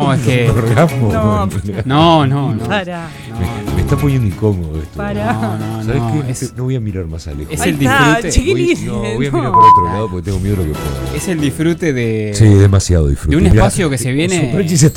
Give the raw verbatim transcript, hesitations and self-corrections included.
No, es que. Orgasmo. No, No, no, no. Para. Me, me está poniendo incómodo esto. Para. No, no, ¿Sabes no, qué? es- No voy a mirar más a lejos. Es Ahí el está, disfrute. chiquilín. Voy, no, voy a No. mirar para otro lado porque tengo miedo de lo que pueda. Es el disfrute de. Sí, demasiado disfrute. de un Mirá, espacio que se viene- Su Franchi se está